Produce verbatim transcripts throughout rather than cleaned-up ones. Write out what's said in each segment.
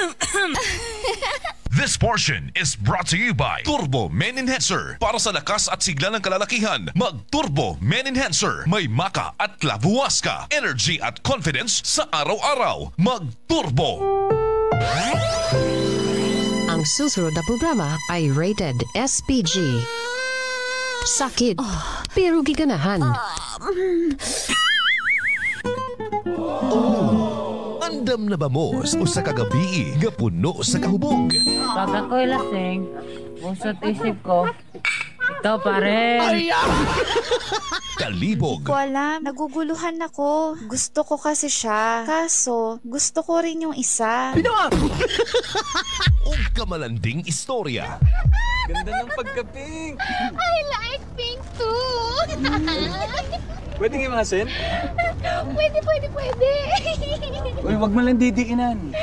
This portion is brought to you by Turbo Men Enhancer. Para sa lakas at sigla ng kalalakihan, mag-Turbo Men Enhancer. May maka at labuwas ka. Energy at confidence sa araw-araw. Mag-Turbo! Ang susunod na programa ay rated S P G. Sakit, pero giganahan. Andam na ba mo sa kagabi nga puno sa kahubog? Pag ako'y lasing, pusot isip ko, ito pare. Kalibog, Ko alam, naguguluhan ako. Gusto ko kasi siya. Kaso, gusto ko rin yung isa. o kamalanding istorya. Ganda ng pagka-pink. I like pink too. Pwede kayo mga sen? Pwede, pwede, pwede. Uy, wag mo lang didiinan.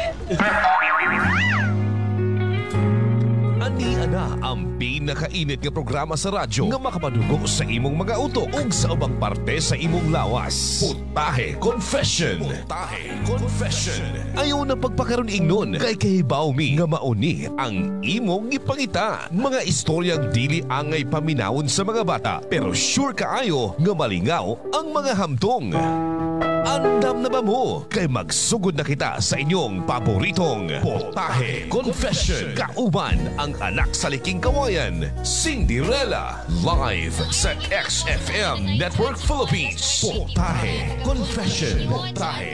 Ani ana ang pinakainit nga programa sa radyo nga makapadugo sa imong mga utok ug sa ubang parte sa imong lawas. Putahe Confession. Putahe Confession. Ayaw na pagpakaroon ingnon kay kahibaw mi nga mauni ang imong ipangita. Mga istoryang dili angay paminawon sa mga bata pero sure kaayo nga malingaw ang mga hamtong. Andam na ba mo? Kay magsugod na kita sa inyong paboritong Potahe Confession. Kauban ang anak sa liking kawayan, Cinderella. Live sa X F M Network Philippines. Potahe Confession. Potahe